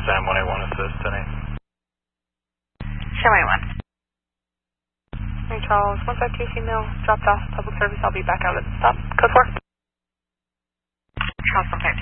Sam 181 assist, any? Sam 181. Hey Charles, 152 female, dropped off public service. I'll be back out at the stop. Code 4. Charles 152.